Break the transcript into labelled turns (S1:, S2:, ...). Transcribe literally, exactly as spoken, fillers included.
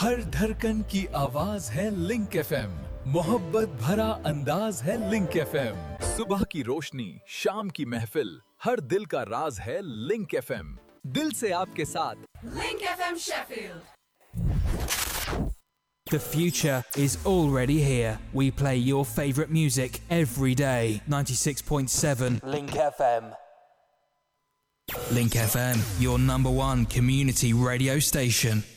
S1: हर धड़कन की आवाज है लिंक एफएम, मोहब्बत भरा अंदाज है लिंक एफएम। सुबह की रोशनी, शाम की महफिल, हर दिल का राज है लिंक एफएम। दिल से आपके साथ
S2: link FM Sheffield.
S3: The future is already here. We play your favourite music every day. ninety-six point seven Link F M. Link F M, your number one community radio station.